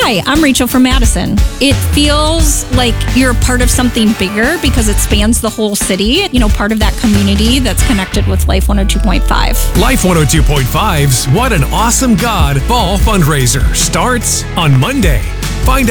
Hi, I'm Rachel from Madison. It feels like you're a part of something bigger because it spans the whole city, part of that community that's connected with Life 102.5. Life 102.5's What an Awesome God Fall fundraiser starts on Monday.